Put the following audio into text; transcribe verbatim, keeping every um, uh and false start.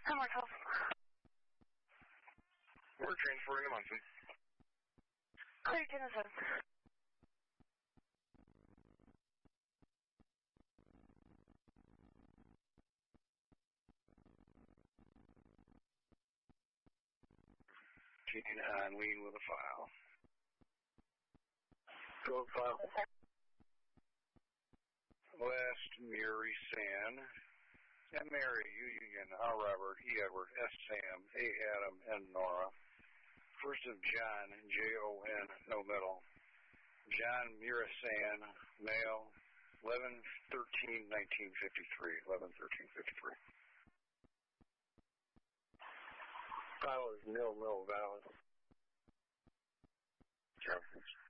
Hi, Martel. We're transporting to Munson. Clear ten seven. On lean with a file. Go file. West, Mary, San. And Mary, U Union, R Robert, E Edward, S Sam, A Adam, N Nora. First of John, J O N, no middle. John Mirasan, male, eleven thirteen nineteen fifty-three. eleven thirteen fifty-three. File is nil, nil, valid. Sure.